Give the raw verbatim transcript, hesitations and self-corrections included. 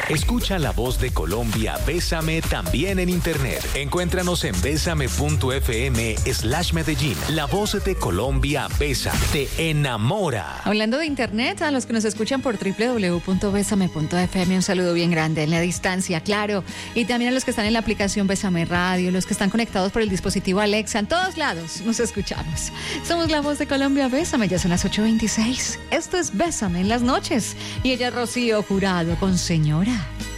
Escucha la voz de Colombia, Bésame, también en internet. Encuéntranos en bésame.fm slash Medellín. La voz de Colombia, Bésame, te enamora. Hablando de internet, a los que nos escuchan por doble u doble u doble u punto bésame punto efe eme, un saludo bien grande en la distancia, claro. Y también a los que están en la aplicación Bésame Radio, los que están conectados por el dispositivo Alexa, en todos lados nos escuchamos. Somos la voz de Colombia, Bésame, ya son las ocho veintiséis. Esto es Bésame en las noches. Y ella es Rocío Jurado con Señora.